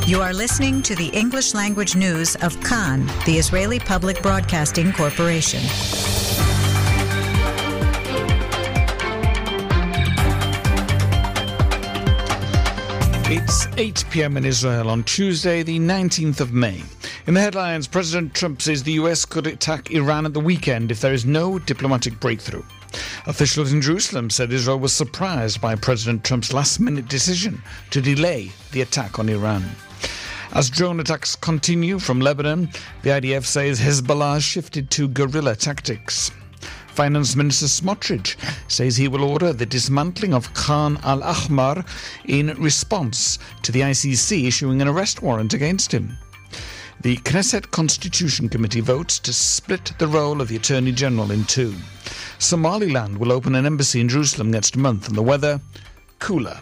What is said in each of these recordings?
You are listening to the English language news of Kan, the Israeli Public Broadcasting Corporation. It's 8 p.m. in Israel on Tuesday, the 19th of May. In the headlines, President Trump says the US could attack Iran at the weekend if there is no diplomatic breakthrough. Officials in Jerusalem said Israel was surprised by President Trump's last-minute decision to delay the attack on Iran. As drone attacks continue from Lebanon, the IDF says Hezbollah has shifted to guerrilla tactics. Finance Minister Smotrich says he will order the dismantling of Khan al-Ahmar in response to the ICC issuing an arrest warrant against him. The Knesset Constitution Committee votes to split the role of the Attorney General in two. Somaliland will open an embassy in Jerusalem next month, and the weather, cooler.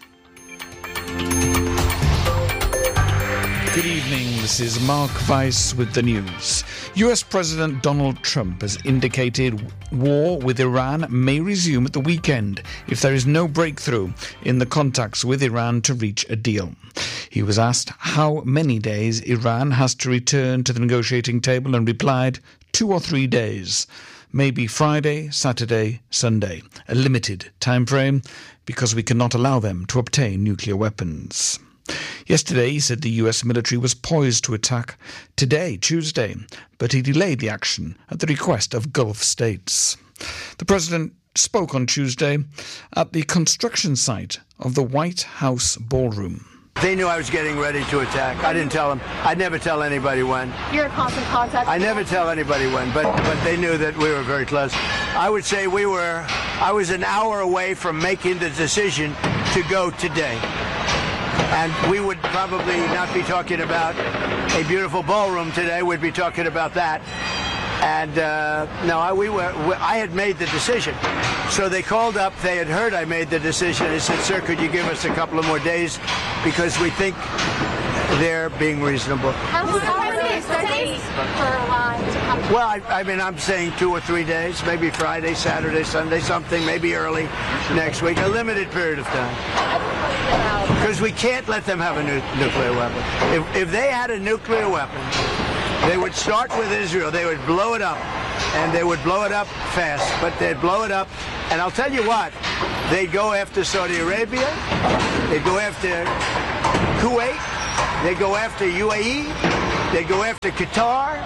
Good evening, this is Mark Weiss with the news. US President Donald Trump has indicated war with Iran may resume at the weekend if there is no breakthrough in the contacts with Iran to reach a deal. He was asked how many days Iran has to return to the negotiating table and replied 2 or 3 days. Maybe Friday, Saturday, Sunday. A limited time frame because we cannot allow them to obtain nuclear weapons. Yesterday, he said the US military was poised to attack today, Tuesday, but he delayed the action at the request of Gulf states. The president spoke on Tuesday at the construction site of the White House ballroom. They knew I was getting ready to attack. I didn't tell them. I'd never tell anybody when. You're in constant contact? I never tell anybody when, but they knew that we were very close. I would say I was an hour away from making the decision to go today. And we would probably not be talking about a beautiful ballroom today. We'd be talking about that. And I had made the decision. So they called up. They had heard I made the decision. They said, "Sir, could you give us a couple of more days because we think they're being reasonable." How many days for Iran to come to? Well, I'm saying 2 or 3 days, maybe Friday, Saturday, Sunday, something, maybe early next week, a limited period of time. Because we can't let them have a nuclear weapon. If they had a nuclear weapon, they would start with Israel. They would blow it up, and they would blow it up fast. But they'd blow it up, and I'll tell you what, they'd go after Saudi Arabia, they'd go after Kuwait, they'd go after UAE, they'd go after Qatar,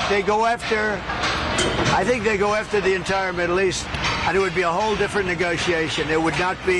I think they'd go after the entire Middle East, and it would be a whole different negotiation. It would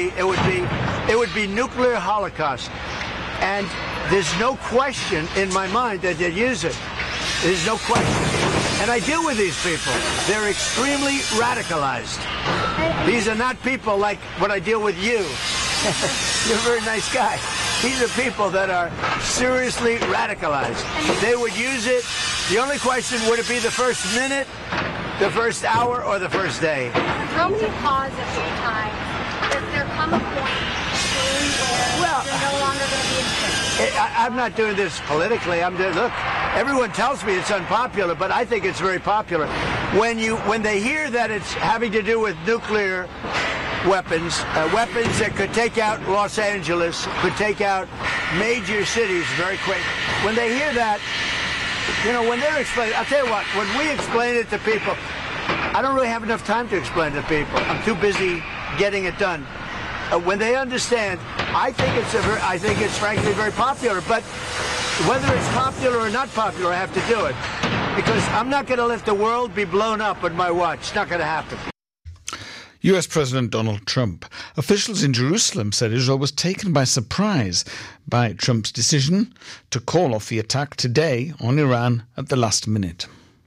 be nuclear holocaust. And there's no question in my mind that they'd use it. There's no question. And I deal with these people. They're extremely radicalized. These are not people like what I deal with you. You're a very nice guy. These are people that are seriously radicalized. They would use it. The only question, would it be the first minute, the first hour, or the first day? How many pause at any time? Does there come a point where they're no longer going to be interested? I'm not doing this politically. Look, everyone tells me it's unpopular, but I think it's very popular. When they hear that it's having to do with nuclear weapons that could take out Los Angeles, could take out major cities very quick. When they hear that, when they're explaining, I'll tell you what, when we explain it to people, I don't really have enough time to explain it to people. I'm too busy getting it done. When they understand, I think it's frankly very popular. But whether it's popular or not popular, I have to do it. Because I'm not going to let the world be blown up on my watch. It's not going to happen. US President Donald Trump. Officials in Jerusalem said Israel was taken by surprise by Trump's decision to call off the attack today on Iran at the last minute.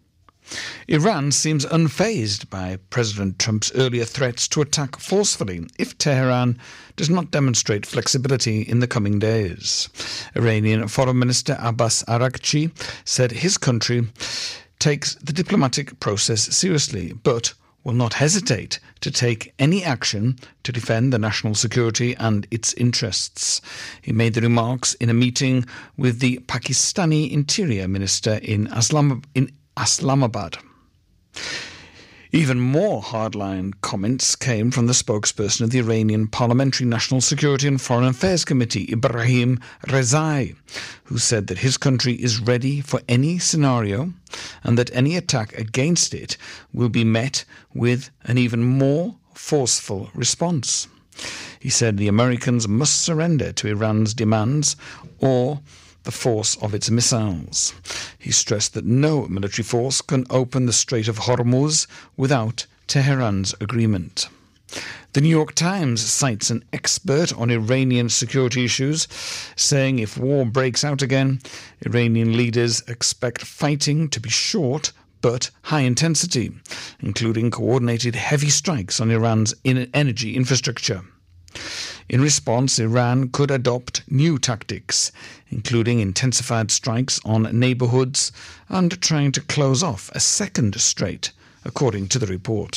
Iran seems unfazed by President Trump's earlier threats to attack forcefully if Tehran does not demonstrate flexibility in the coming days. Iranian Foreign Minister Abbas Araghchi said his country takes the diplomatic process seriously, but will not hesitate to take any action to defend the national security and its interests. He made the remarks in a meeting with the Pakistani Interior Minister in Islamabad. Even more hardline comments came from the spokesperson of the Iranian Parliamentary National Security and Foreign Affairs Committee, Ibrahim Rezai, who said that his country is ready for any scenario and that any attack against it will be met with an even more forceful response. He said the Americans must surrender to Iran's demands or the force of its missiles. He stressed that no military force can open the Strait of Hormuz without Tehran's agreement. The New York Times cites an expert on Iranian security issues, saying if war breaks out again, Iranian leaders expect fighting to be short but high intensity, including coordinated heavy strikes on Iran's energy infrastructure. In response, Iran could adopt new tactics, including intensified strikes on neighborhoods and trying to close off a second strait, according to the report.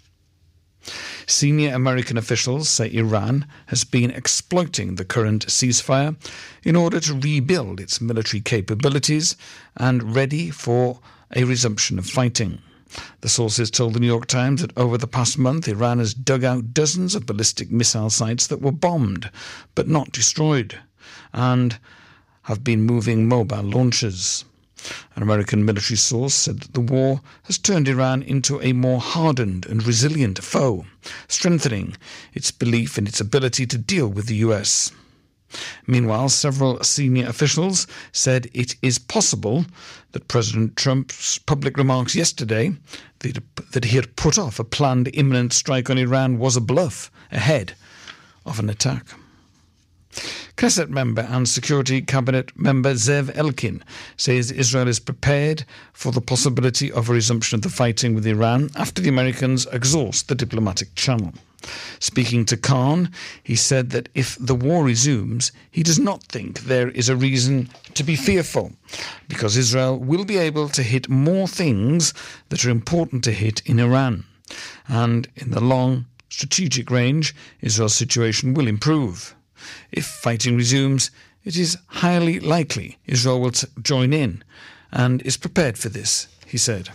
Senior American officials say Iran has been exploiting the current ceasefire in order to rebuild its military capabilities and ready for a resumption of fighting. The sources told the New York Times that over the past month, Iran has dug out dozens of ballistic missile sites that were bombed but not destroyed, and have been moving mobile launchers. An American military source said that the war has turned Iran into a more hardened and resilient foe, strengthening its belief in its ability to deal with the US. Meanwhile, several senior officials said it is possible that President Trump's public remarks yesterday that he had put off a planned imminent strike on Iran was a bluff ahead of an attack. Knesset member and Security Cabinet member Zev Elkin says Israel is prepared for the possibility of a resumption of the fighting with Iran after the Americans exhaust the diplomatic channel. Speaking to Khan, he said that if the war resumes, he does not think there is a reason to be fearful, because Israel will be able to hit more things that are important to hit in Iran. And in the long strategic range, Israel's situation will improve. If fighting resumes, it is highly likely Israel will join in and is prepared for this, he said.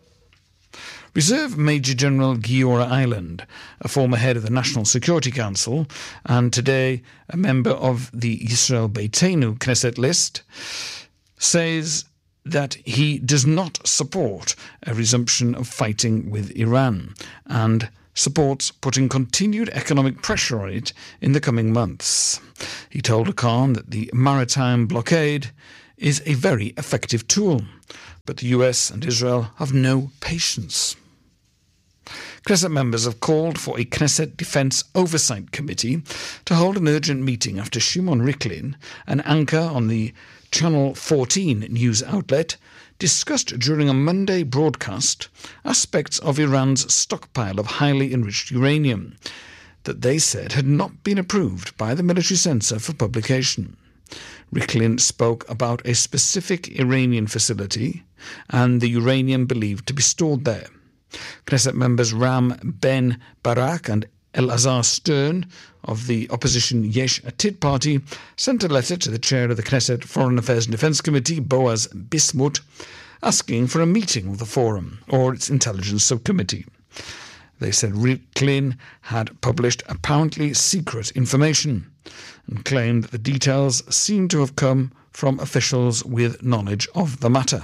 Reserve Major General Giora Eiland, a former head of the National Security Council and today a member of the Yisrael Beitenu Knesset list, says that he does not support a resumption of fighting with Iran and supports putting continued economic pressure on it in the coming months. He told Khan that the maritime blockade is a very effective tool, but the US and Israel have no patience. Knesset members have called for a Knesset Defence Oversight Committee to hold an urgent meeting after Shimon Riklin, an anchor on the Channel 14 news outlet, discussed during a Monday broadcast aspects of Iran's stockpile of highly enriched uranium that they said had not been approved by the military censor for publication. Riklin spoke about a specific Iranian facility and the uranium believed to be stored there. Knesset members Ram Ben Barak and Elazar Stern of the opposition Yesh Atid party sent a letter to the chair of the Knesset Foreign Affairs and Defence Committee, Boaz Bismuth, asking for a meeting of the forum or its intelligence subcommittee. They said Riklin had published apparently secret information and claimed that the details seemed to have come from officials with knowledge of the matter.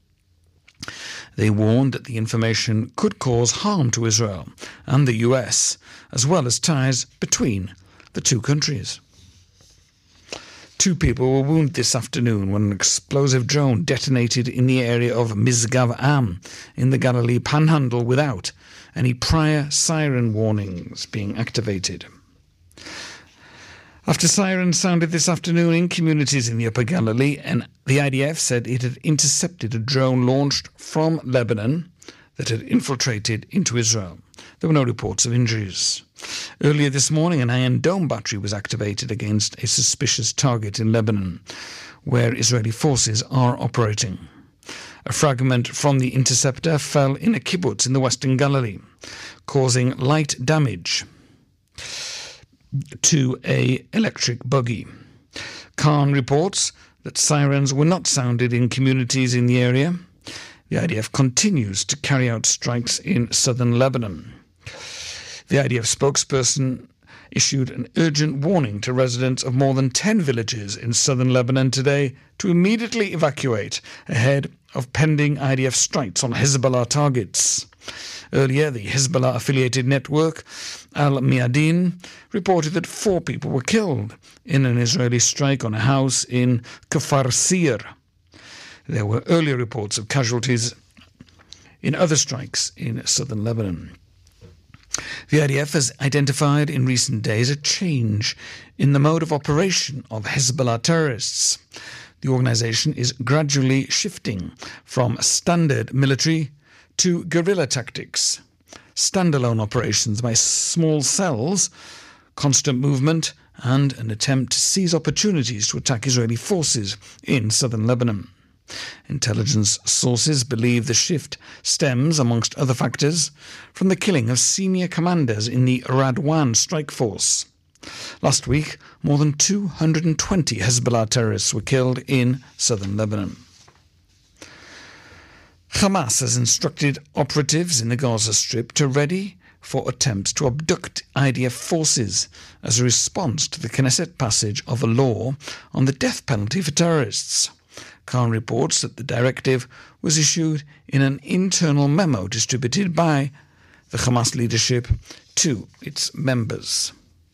They warned that the information could cause harm to Israel and the US, as well as ties between the two countries. 2 people were wounded this afternoon when an explosive drone detonated in the area of Misgav Am in the Galilee Panhandle without any prior siren warnings being activated. After sirens sounded this afternoon in communities in the Upper Galilee, and the IDF said it had intercepted a drone launched from Lebanon that had infiltrated into Israel. There were no reports of injuries. Earlier this morning, an Iron Dome battery was activated against a suspicious target in Lebanon, where Israeli forces are operating. A fragment from the interceptor fell in a kibbutz in the Western Galilee, causing light damage to an electric buggy. Khan reports that sirens were not sounded in communities in the area. The IDF continues to carry out strikes in southern Lebanon. The IDF spokesperson issued an urgent warning to residents of more than 10 villages in southern Lebanon today to immediately evacuate ahead of pending IDF strikes on Hezbollah targets. Earlier, the Hezbollah-affiliated network Al-Miadin reported that 4 people were killed in an Israeli strike on a house in Kfar Sir. There were earlier reports of casualties in other strikes in southern Lebanon. The IDF has identified in recent days a change in the mode of operation of Hezbollah terrorists. The organisation is gradually shifting from standard military to guerrilla tactics, standalone operations by small cells, constant movement, and an attempt to seize opportunities to attack Israeli forces in southern Lebanon. Intelligence sources believe the shift stems, amongst other factors, from the killing of senior commanders in the Radwan strike force. Last week, more than 220 Hezbollah terrorists were killed in southern Lebanon. Hamas has instructed operatives in the Gaza Strip to ready for attempts to abduct IDF forces as a response to the Knesset passage of a law on the death penalty for terrorists. Khan reports that the directive was issued in an internal memo distributed by the Hamas leadership to its members.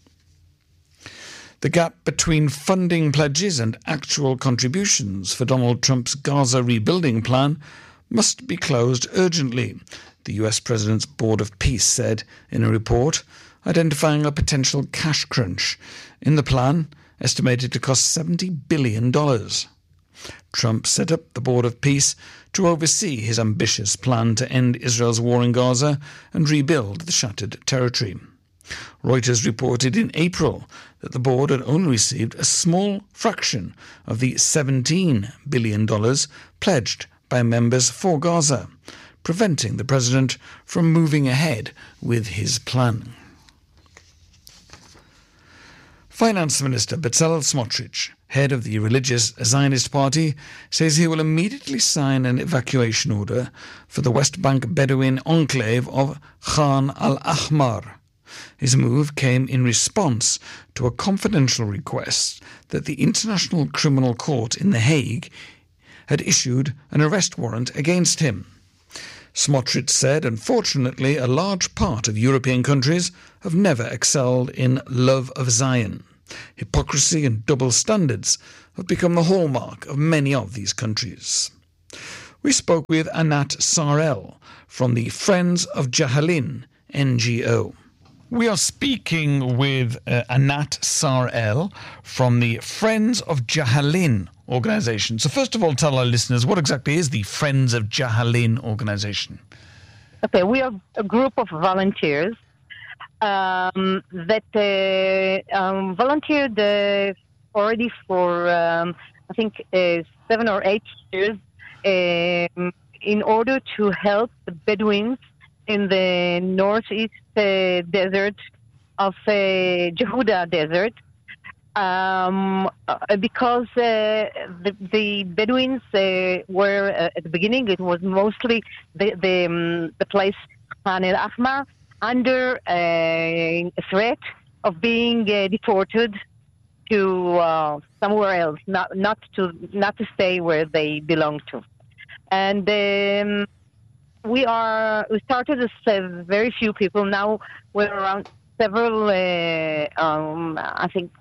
The gap between funding pledges and actual contributions for Donald Trump's Gaza rebuilding plan must be closed urgently, the US President's Board of Peace said in a report, identifying a potential cash crunch in the plan, estimated to cost $70 billion. Trump set up the Board of Peace to oversee his ambitious plan to end Israel's war in Gaza and rebuild the shattered territory. Reuters reported in April that the board had only received a small fraction of the $17 billion pledged by members for Gaza, preventing the president from moving ahead with his plan. Finance Minister Bezalel Smotrich, head of the religious Zionist party, says he will immediately sign an evacuation order for the West Bank Bedouin enclave of Khan al-Ahmar. His move came in response to a confidential request that the International Criminal Court in The Hague had issued an arrest warrant against him. Smotrich said, unfortunately, a large part of European countries have never excelled in love of Zion. Hypocrisy and double standards have become the hallmark of many of these countries. We spoke with Anat Sarel from the Friends of Jahalin NGO. We are speaking with Anat Sarel from the Friends of Jahalin organisation. So first of all, tell our listeners, what exactly is the Friends of Jahalin organisation? Okay, we are a group of volunteers that volunteered already for, I think, 7 or 8 years in order to help the Bedouins in the northeast desert of Jehuda Desert, because the Bedouins were, at the beginning, it was mostly the place Khan al-Ahmar, under a threat of being deported to somewhere else, not to stay where they belong to. And we started as very few people. Now we're around several, I think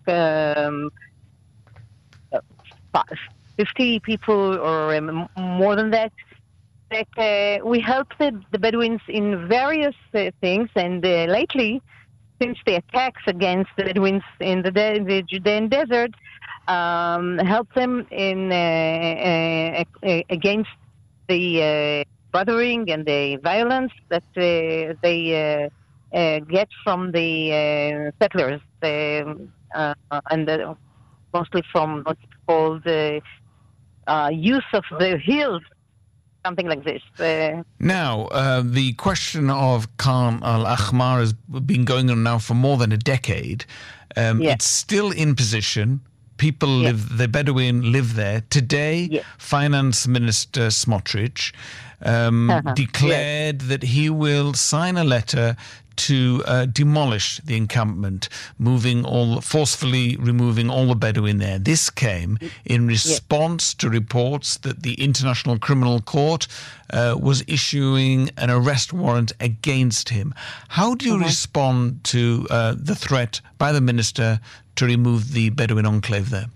50 people or more than that. We help the Bedouins in various things, and lately, since the attacks against the Bedouins in the Judean desert, help them in against the bothering and the violence that they get from the settlers, and mostly from what's called use of the hills. Something like this. Now, the question of Khan al-Ahmar has been going on now for more than a decade. It's still in position. People live, the Bedouin live there. Today, Finance Minister Smotrich declared that he will sign a letter to demolish the encampment, forcefully removing all the Bedouin there. This came in response to reports that the International Criminal Court was issuing an arrest warrant against him. How do you respond to the threat by the minister to remove the Bedouin enclave there?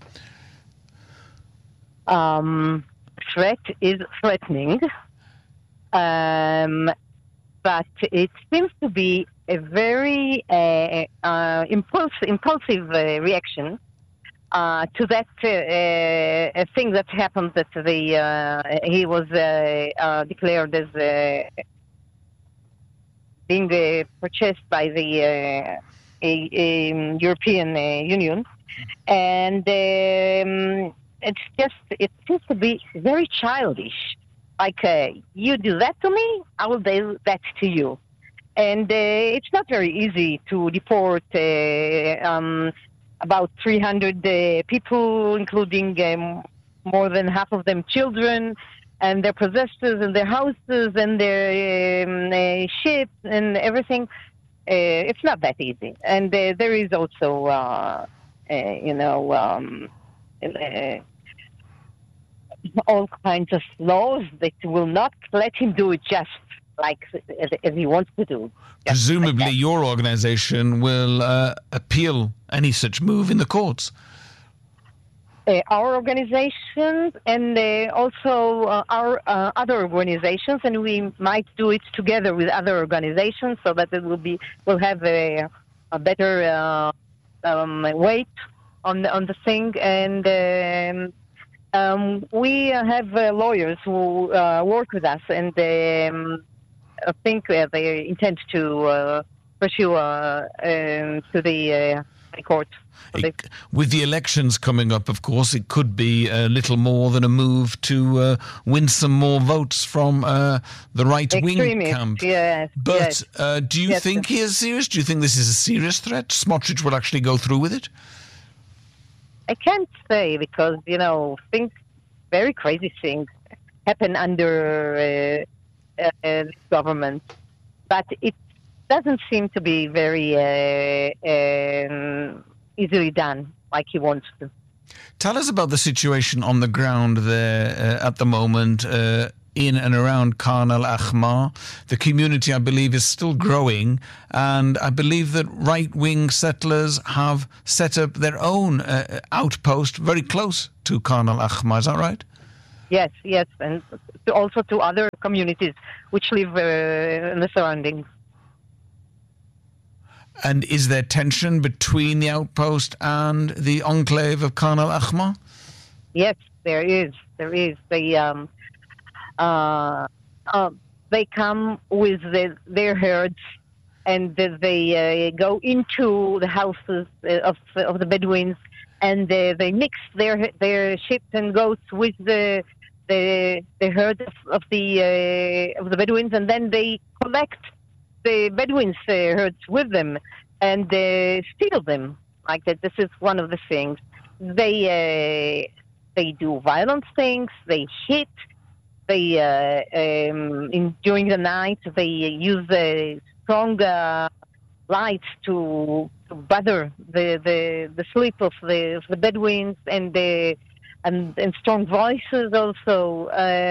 Threat is threatening, but it seems to be a very impulsive reaction to that thing that happened, that he was declared as being purchased by the European Union, and it seems to be very childish. Like, you do that to me, I will do that to you. And it's not very easy to deport about 300 people, including more than half of them children, and their possessors, and their houses, and their ships, and everything. It's not that easy. And there is also, all kinds of laws that will not let him do it just like as he wants to do. Presumably your organization will appeal any such move in the courts. Our organizations and also our other organizations, and we might do it together with other organizations so that we'll have a better weight on the thing. And we have lawyers who work with us, and I think they intend to pursue to the High Court. With the elections coming up, of course, it could be a little more than a move to win some more votes from the right-wing camp. Yes, but do you think he is serious? Do you think this is a serious threat? Smotrich will actually go through with it? I can't say, because, very crazy things happen under this government. But it doesn't seem to be very easily done like he wants to. Tell us about the situation on the ground there at the moment in and around Khan al-Ahmar. The community, I believe, is still growing, and I believe that right-wing settlers have set up their own outpost very close to Khan al-Ahmar. Is that right? Yes, and also to other communities which live in the surroundings. And is there tension between the outpost and the enclave of Khan al-Ahmar? Yes, there is. They come with their herds, and they go into the houses of the Bedouins, and they mix their sheep and goats with the herd of the Bedouins, and then they collect the Bedouins' herds with them and steal them. Like that. This is one of the things. They do violent things. They hit. They during the night they use strong lights to bother the sleep of the Bedouins, and strong voices also.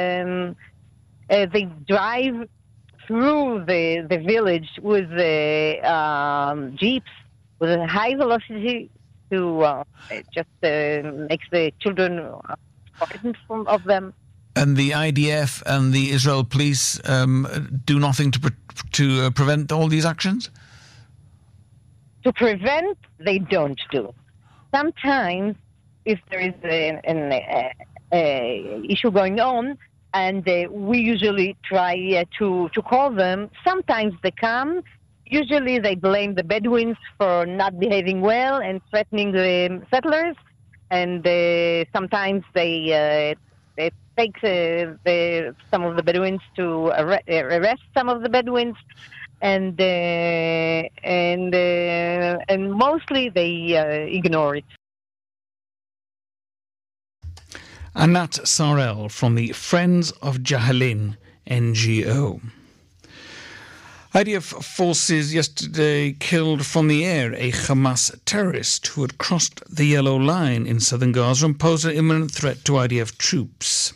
They drive through the village with jeeps with a high velocity to just makes the children frightened of them. And the IDF and the Israel police do nothing to prevent all these actions? To prevent, they don't do. Sometimes, if there is an issue going on, and we usually try to call them, sometimes they come. Usually they blame the Bedouins for not behaving well and threatening the settlers, and sometimes they take some of the Bedouins to arrest some of the Bedouins, and mostly they ignore it. Anat Sarel from the Friends of Jahalin NGO. IDF forces yesterday killed from the air a Hamas terrorist who had crossed the yellow line in southern Gaza and posed an imminent threat to IDF troops.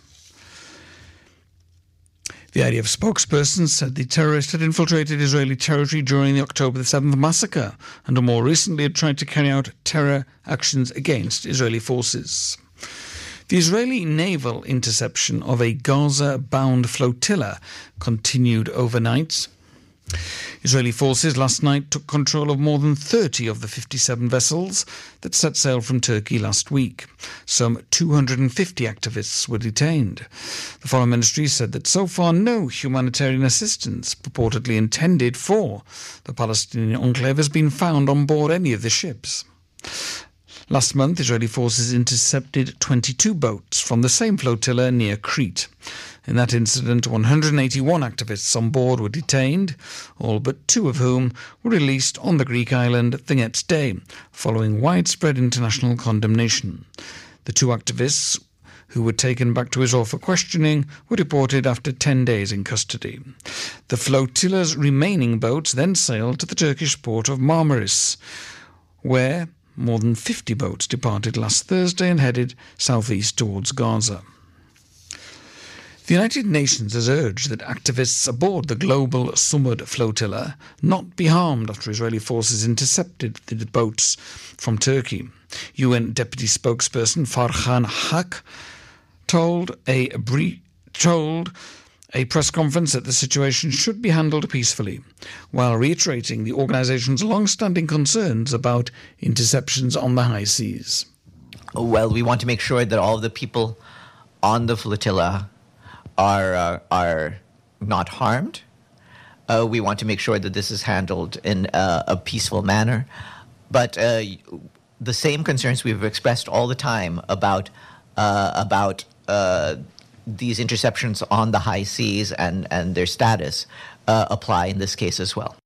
The IDF spokesperson said the terrorist had infiltrated Israeli territory during the October 7th massacre and more recently had tried to carry out terror actions against Israeli forces. The Israeli naval interception of a Gaza-bound flotilla continued overnight. Israeli forces last night took control of more than 30 of the 57 vessels that set sail from Turkey last week. Some 250 activists were detained. The Foreign Ministry said that so far no humanitarian assistance purportedly intended for the Palestinian enclave has been found on board any of the ships. Last month, Israeli forces intercepted 22 boats from the same flotilla near Crete. In that incident, 181 activists on board were detained, all but 2 of whom were released on the Greek island the next day, following widespread international condemnation. The 2 activists, who were taken back to Israel for questioning, were deported after 10 days in custody. The flotilla's remaining boats then sailed to the Turkish port of Marmaris, where more than 50 boats departed last Thursday and headed southeast towards Gaza. The United Nations has urged that activists aboard the global Sumud flotilla not be harmed after Israeli forces intercepted the boats from Turkey. UN Deputy Spokesperson Farhan Haq told a press conference that the situation should be handled peacefully, while reiterating the organization's long-standing concerns about interceptions on the high seas. Well, we want to make sure that all of the people on the flotilla are not harmed. We want to make sure that this is handled in a peaceful manner. But the same concerns we've expressed all the time about these interceptions on the high seas and their status apply in this case as well.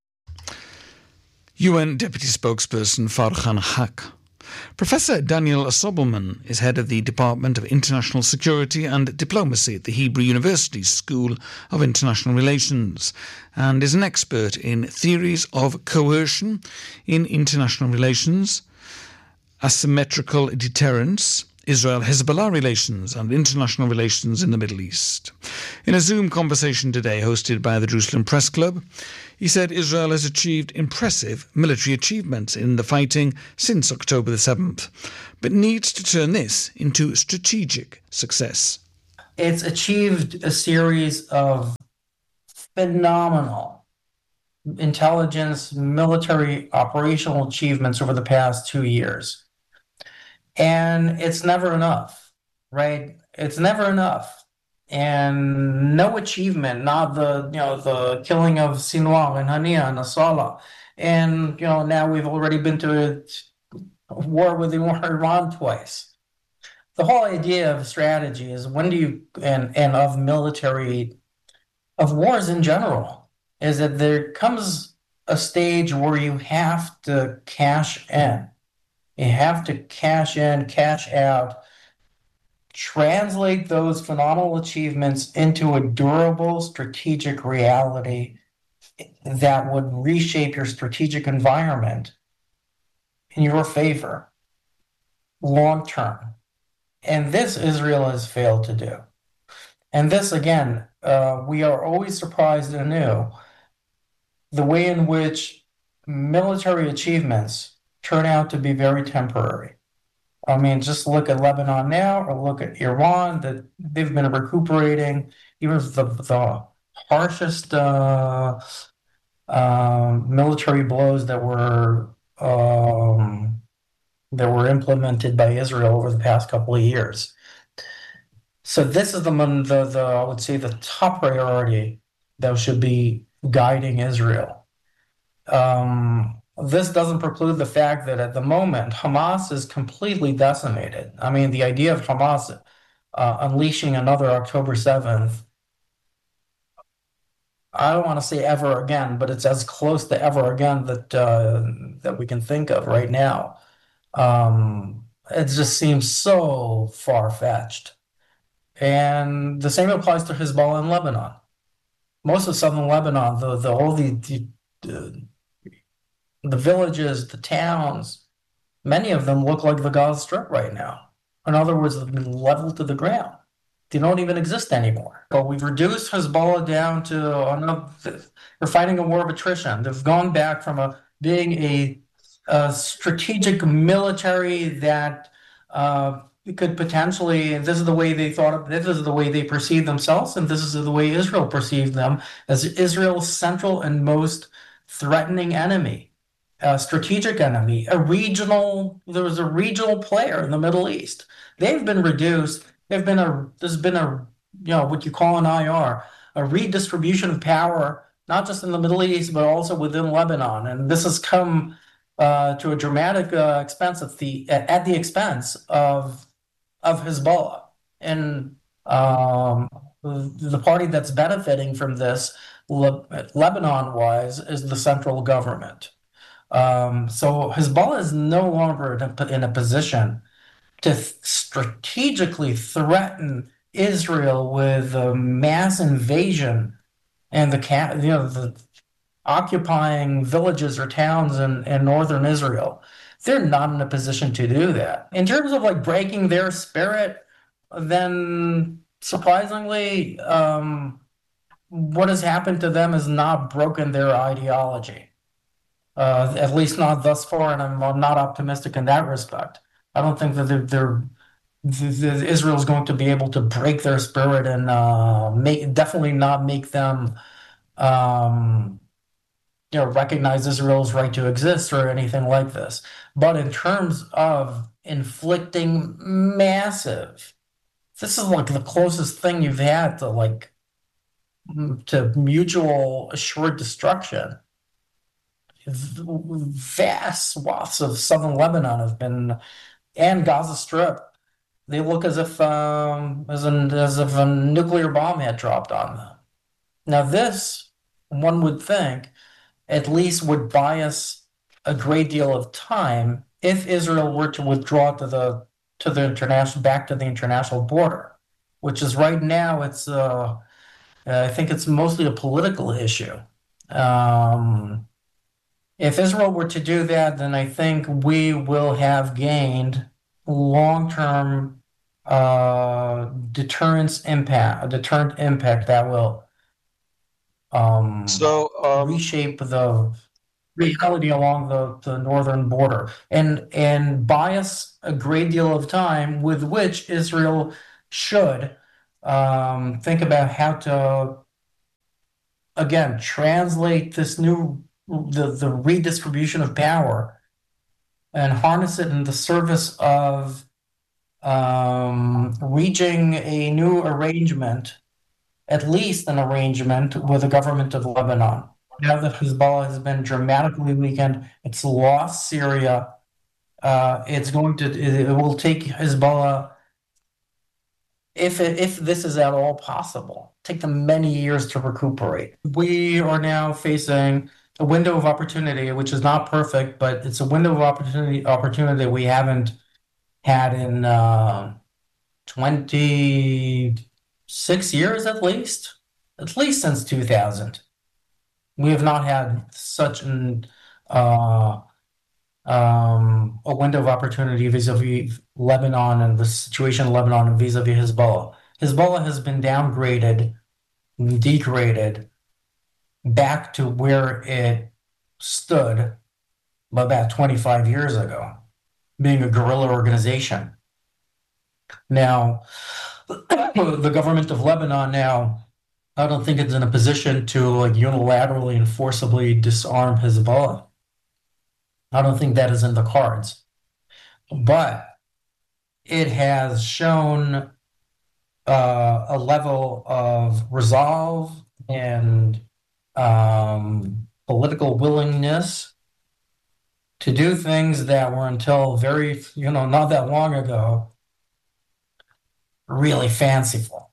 UN Deputy Spokesperson Farhan Haq. Professor Daniel Sobelman is head of the Department of International Security and Diplomacy at the Hebrew University School of International Relations and is an expert in theories of coercion in international relations, asymmetrical deterrence, Israel-Hezbollah relations and international relations in the Middle East. In a Zoom conversation today hosted by the Jerusalem Press Club, he said Israel has achieved impressive military achievements in the fighting since October the 7th, but needs to turn this into strategic success. It's achieved a series of phenomenal intelligence, military operational achievements over the past 2 years. And it's never enough, right? It's never enough. And no achievement, not the killing of Sinwar and Hania and Asala. And, now we've already been to war with Iran twice. The whole idea of strategy is and of military, of wars in general, is that there comes a stage where you have to cash in. You have to cash in, cash out, translate those phenomenal achievements into a durable strategic reality that would reshape your strategic environment in your favor long term. And this Israel has failed to do. And this, again, we are always surprised anew the way in which military achievements turn out to be very temporary. I mean, just look at Lebanon now, or look at Iran, that they've been recuperating. Even the harshest military blows that were implemented by Israel over the past couple of years. So this is the I would say the top priority that should be guiding Israel. This doesn't preclude the fact that at the moment, Hamas is completely decimated. I mean, the idea of Hamas unleashing another October 7th, I don't want to say ever again, but it's as close to ever again that we can think of right now. It just seems so far-fetched. And the same applies to Hezbollah in Lebanon. most of southern Lebanon, the villages, the towns, many of them look like the Gaza Strip right now. In other words, they've been leveled to the ground. They don't even exist anymore. But we've reduced Hezbollah down to they're fighting a war of attrition. They've gone back from being a strategic military that could potentially, and this is the way they thought of, this is the way they perceived themselves, and this is the way Israel perceived them, as Israel's central and most threatening enemy, a strategic enemy, there was a regional player in the Middle East. They've been reduced. There's been what you call an IR, a redistribution of power, not just in the Middle East, but also within Lebanon. And this has come to a dramatic expense at the expense of Hezbollah. And the party that's benefiting from this, Lebanon-wise, is the central government. So Hezbollah is no longer in a position to strategically threaten Israel with a mass invasion and the occupying villages or towns in northern Israel. They're not in a position to do that. In terms of like breaking their spirit, then surprisingly, what has happened to them has not broken their ideology. At least not thus far, and I'm not optimistic in that respect. I don't think that Israel is going to be able to break their spirit and definitely not make them recognize Israel's right to exist or anything like this. But in terms of inflicting massive, this is like the closest thing you've had to mutual assured destruction. Vast swaths of southern Lebanon have been, and Gaza Strip, they look as if as if a nuclear bomb had dropped on them. Now this, one would think, at least would buy us a great deal of time if Israel were to withdraw back to the international border, which is right now I think it's mostly a political issue. If Israel were to do that, then I think we will have gained long-term deterrent impact that will reshape the reality along the northern border and buy us a great deal of time with which Israel should think about how to, again, translate this the redistribution of power and harness it in the service of reaching a new arrangement, at least an arrangement with the government of Lebanon. Now that Hezbollah has been dramatically weakened, it's lost Syria. It will take Hezbollah, if this is at all possible, take them many years to recuperate. We are now facing a window of opportunity, which is not perfect, but it's a window of opportunity we haven't had in 26 years at least since 2000. We have not had such a window of opportunity vis-a-vis Lebanon and the situation in Lebanon and vis-a-vis Hezbollah. Hezbollah has been degraded back to where it stood about 25 years ago, being a guerrilla organization. Now, the government of Lebanon now, I don't think it's in a position to unilaterally and forcibly disarm Hezbollah. I don't think that is in the cards. But it has shown a level of resolve and political willingness to do things that were until not that long ago, really fanciful.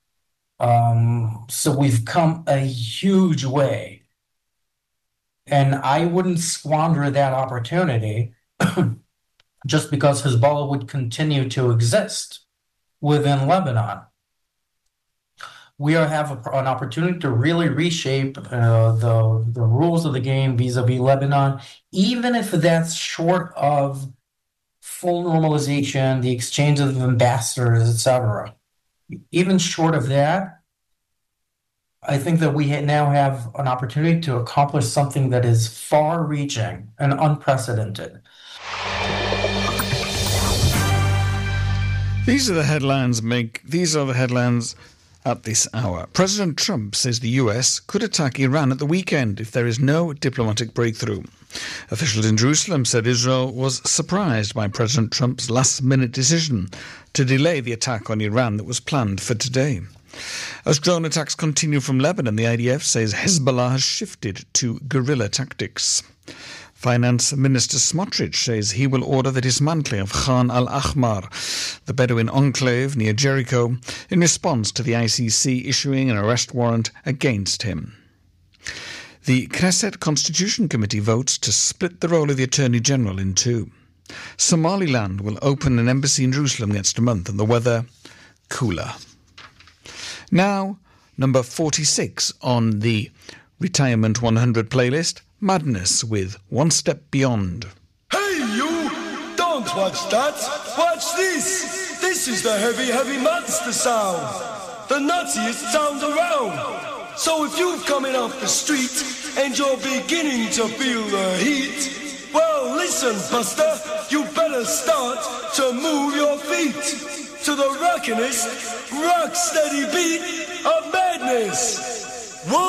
So we've come a huge way, and I wouldn't squander that opportunity just because Hezbollah would continue to exist within Lebanon. we have an opportunity to really reshape the rules of the game vis-a-vis Lebanon, even if that's short of full normalization, the exchange of ambassadors, etc. Even short of that, I think that we now have an opportunity to accomplish something that is far-reaching and unprecedented. These are the headlines at this hour. President Trump says the US could attack Iran at the weekend if there is no diplomatic breakthrough. Officials in Jerusalem said Israel was surprised by President Trump's last-minute decision to delay the attack on Iran that was planned for today. As drone attacks continue from Lebanon, the IDF says Hezbollah has shifted to guerrilla tactics. Finance Minister Smotrich says he will order the dismantling of Khan al-Ahmar, the Bedouin enclave near Jericho, in response to the ICC issuing an arrest warrant against him. The Knesset Constitution Committee votes to split the role of the Attorney General in two. Somaliland will open an embassy in Jerusalem next month, and the weather cooler. Now, number 46 on the Retirement 100 playlist, Madness with One Step Beyond. Hey you! Don't watch that! Watch this! This is the heavy, heavy monster sound! The nuttiest sound around! So if you're coming off the street and you're beginning to feel the heat, well listen, Buster, you better start to move your feet to the rockinest, rock steady beat of madness.